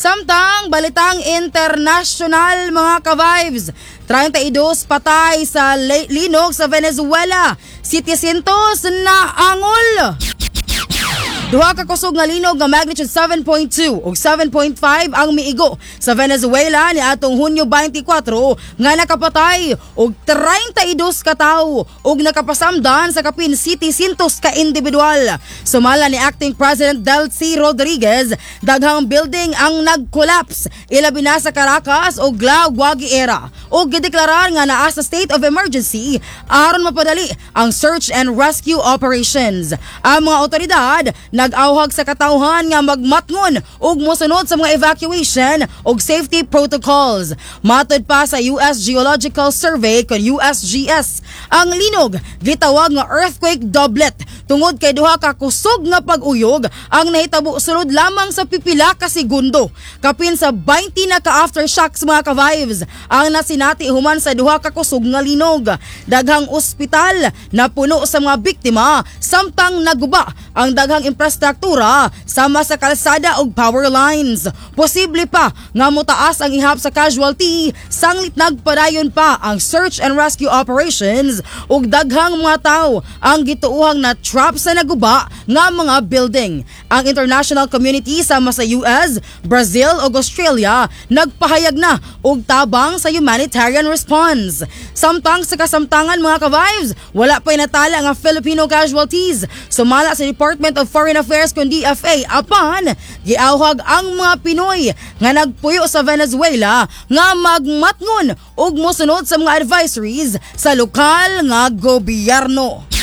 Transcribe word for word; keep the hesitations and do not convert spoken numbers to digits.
Samtang balitang international mga ka-vibes, thirty-two patay sa linog sa Venezuela, siyentros na angol. Duha ka kusog nga linog nga magnitude seven point two ug seven point five ang miigo sa Venezuela ni atong Hunyo twenty-four nga nakapatay og thirty-two ka tawo ug nakapasamdan sa kapin siyentros ka individual. Sumala ni Acting President Delcy Rodriguez, daghang building ang nag-collapse ilabi na sa Caracas ug La Guaguiera ug gideklarar nga naa sa state of emergency aron mapadali ang search and rescue operations. Ang mga otoridad nag-awhag sa katawhan nga magmatngon ug mosunod sa mga evacuation ug safety protocols. Matod pa sa U S Geological Survey kon U S G S, ang linog gitawag nga earthquake doublet tungod kay duha ka kusog nga pag-uyog ang nahitabo sulod lamang sa pipila ka segundo. Kapin sa twenty na ka aftershocks mga ka-vibes ang nasinati human sa duha ka kusog nga linog. Daghang ospital na puno sa mga biktima samtang naguba ang daghang infrastruktura sama sa kalsada ug power lines. Posible pa nga motaas ang ihap sa casualty sanglit nagpadayon pa ang search and rescue operations ug daghang mga tawo ang gituohang na trap sa naguba nga mga building. Ang international community sama sa U S, Brazil ug Australia nagpahayag na og tabang sa humanitarian response. Samtang sa kasamtangan mga ka-vibes, wala pa'y natala nga Filipino casualties. Sumala sa Department of Foreign Affairs kun D F A apan giawhag ang mga Pinoy nga nagpuyo sa Venezuela nga magmatngon ug mosunod sa mga advisories sa lokal nga gobyerno.